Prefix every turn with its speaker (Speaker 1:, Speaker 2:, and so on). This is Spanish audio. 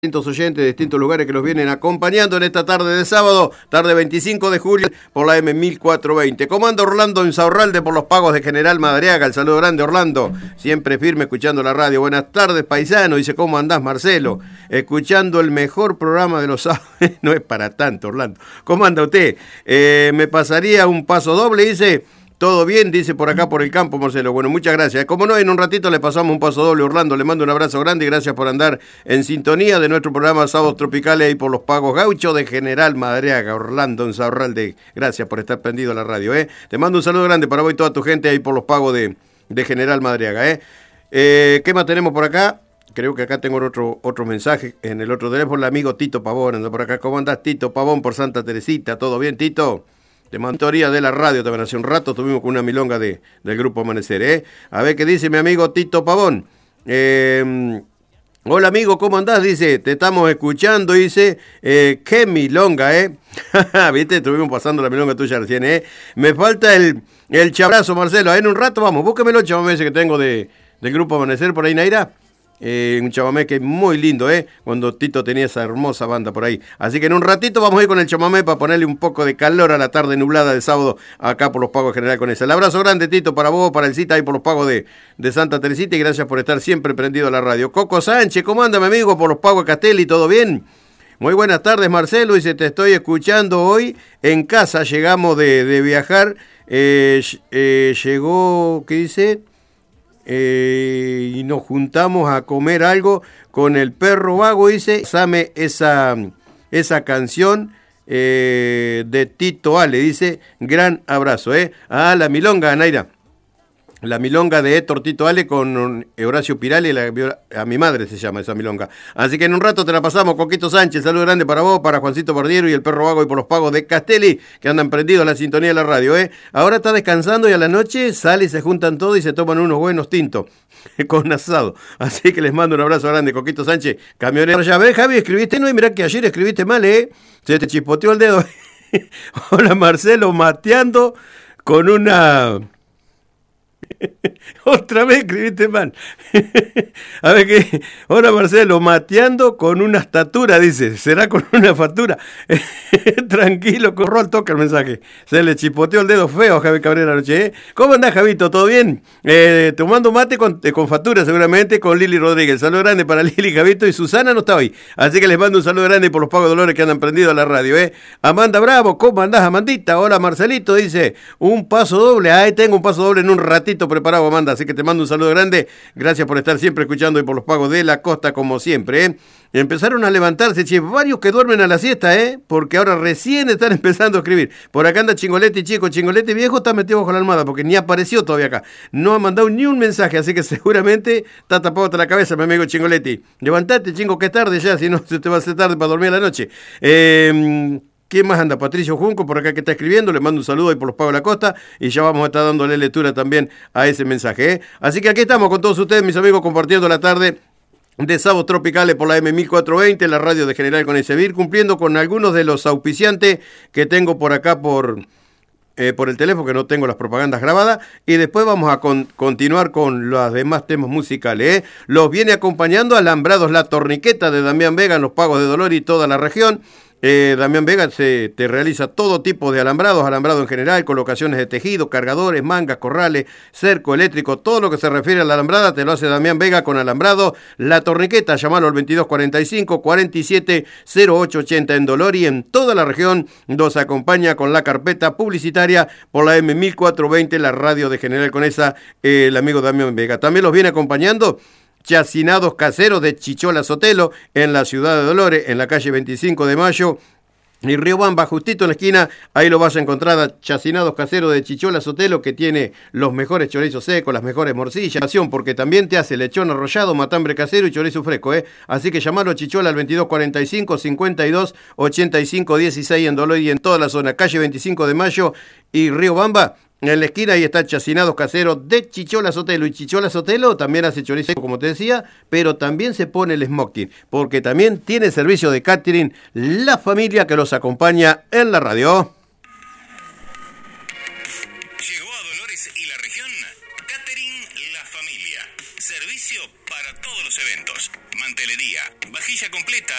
Speaker 1: distintos oyentes de distintos lugares que los vienen acompañando en esta tarde de sábado, tarde 25 de julio, por la M1420. ¿Cómo anda Orlando Insaurralde por los pagos de General Madariaga? El saludo grande, Orlando, siempre firme escuchando la radio. Buenas tardes, paisano, dice, ¿cómo andás, Marcelo? Escuchando el mejor programa de los sábados. No es para tanto, Orlando. ¿Cómo anda usted? Me pasaría un paso doble, dice. Todo bien, dice por acá por el campo, Marcelo. Bueno, muchas gracias. Como no, en un ratito le pasamos un paso doble, Orlando. Le mando un abrazo grande y gracias por andar en sintonía de nuestro programa Sábados Tropicales y por los pagos gauchos de General Madariaga. Orlando Insaurralde, gracias por estar prendido a la radio. Te mando un saludo grande para vos y toda tu gente ahí por los pagos de General Madariaga. ¿Qué más tenemos por acá? Creo que acá tengo otro mensaje en el otro teléfono. El amigo Tito Pavón anda por acá. ¿Cómo andás, Tito Pavón, por Santa Teresita? ¿Todo bien, Tito? De mentoría de la radio también. Hace un rato tuvimos con una milonga del Grupo Amanecer, A ver qué dice mi amigo Tito Pavón. Hola amigo, ¿cómo andás? Dice, te estamos escuchando, dice, qué milonga, Viste, estuvimos pasando la milonga tuya recién, Me falta el chabrazo, Marcelo. En un rato vamos, búsquemelo el chamamé ese que tengo del Grupo Amanecer por ahí, Naira. Un chamamé que es muy lindo, cuando Tito tenía esa hermosa banda por ahí. Así que en un ratito vamos a ir con el chamamé para ponerle un poco de calor a la tarde nublada de sábado acá por los pagos General con esa. El abrazo grande, Tito, para vos, para el cita ahí por los pagos de Santa Teresita y gracias por estar siempre prendido a la radio. Coco Sánchez, ¿cómo anda mi amigo por los pagos de Castelli? ¿Todo bien? Muy buenas tardes, Marcelo, dice, te estoy escuchando hoy en casa, llegamos de viajar, llegó, ¿qué dice? Y nos juntamos a comer algo con el perro vago, dice, same esa canción de Tito Ale, dice, gran abrazo, la milonga, Naira. La milonga de Héctor Tito Ale con Horacio Pirali, a mi madre se llama esa milonga. Así que en un rato te la pasamos, Coquito Sánchez, saludo grande para vos, para Juancito Bardiero y el perro vago y por los pagos de Castelli, que andan prendidos a la sintonía de la radio, Ahora está descansando y a la noche sale y se juntan todos y se toman unos buenos tintos con asado. Así que les mando un abrazo grande, Coquito Sánchez, camionero. Ya ves, Javi, escribiste, no, y mirá que ayer escribiste mal, Se te chispoteó el dedo. Hola, Marcelo, mateando con una... Otra vez escribiste mal. A ver qué. Hola Marcelo, mateando con una estatura, dice. ¿Será con una factura? Tranquilo, corrió al toque el mensaje. Se le chipoteó el dedo feo a Javi Cabrera anoche, ¿Cómo andás, Javito? ¿Todo bien? Tomando mate con factura, seguramente, con Lili Rodríguez. Saludo grande para Lili, Javito, y Susana no está hoy. Así que les mando un saludo grande por los pagos de Dolores que andan prendidos a la radio, Amanda Bravo, ¿cómo andás, Amandita? Hola Marcelito, dice. Un paso doble. Ahí tengo un paso doble en un ratito preparado, Amanda, así que te mando un saludo grande, gracias por estar siempre escuchando y por los pagos de la costa como siempre, Empezaron a levantarse, varios que duermen a la siesta, porque ahora recién están empezando a escribir. Por acá anda Chingolete, chico, Chingolete viejo está metido bajo la almohada, porque ni apareció todavía acá, no ha mandado ni un mensaje, así que seguramente está tapado hasta la cabeza, mi amigo Chingolete. Levantate, chingo, que es tarde ya, si no se te va a hacer tarde para dormir a la noche. ¿Quién más anda? Patricio Junco, por acá que está escribiendo, le mando un saludo ahí por los pagos de la costa y ya vamos a estar dándole lectura también a ese mensaje, Así que aquí estamos con todos ustedes, mis amigos, compartiendo la tarde de Sábados Tropicales por la M1420, la radio de General con Ecevir, cumpliendo con algunos de los auspiciantes que tengo por acá por el teléfono, que no tengo las propagandas grabadas, y después vamos a continuar con los demás temas musicales, Los viene acompañando Alambrados La Torniqueta de Damián Vega en los pagos de Dolor y toda la región. Damián Vega te realiza todo tipo de alambrado en general, colocaciones de tejido, cargadores, mangas, corrales, cerco eléctrico, todo lo que se refiere a la alambrada te lo hace Damián Vega con Alambrado La Torniqueta. Llamalo al 2245-470880 en Dolor y en toda la región. Nos acompaña con la carpeta publicitaria por la M1420, la radio de General Conesa, el amigo Damián Vega. También los viene acompañando Chacinados Caseros de Chichola Sotelo en la ciudad de Dolores, en la calle 25 de Mayo y Riobamba, justito en la esquina, ahí lo vas a encontrar a Chacinados Caseros de Chichola Sotelo, que tiene los mejores chorizos secos, las mejores morcillas, porque también te hace lechón arrollado, matambre casero y chorizo fresco, Así que llamalo a Chichola al 2245-5285-16 en Dolores y en toda la zona, calle 25 de Mayo y Riobamba. En la esquina ahí está Chacinados Caseros de Chichola Sotelo. Y Chichola Sotelo también hace chorizo, como te decía, pero también se pone el smoking, porque también tiene servicio de catering La Familia, que los acompaña en la radio.
Speaker 2: Llegó a Dolores y la región Catering La Familia. Servicio para todos los eventos. Mantelería, vajilla completa,